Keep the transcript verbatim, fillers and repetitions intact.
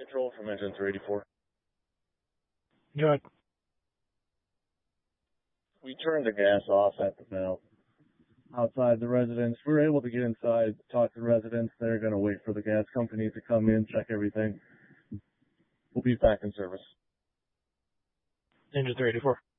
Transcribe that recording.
Control from engine three eighty-four. Good. We turned the gas off at the valve outside the residence. We were able to get inside, talk to the residents. They're going to wait for the gas company to come in, check everything. We'll be back in service. Engine three eighty-four.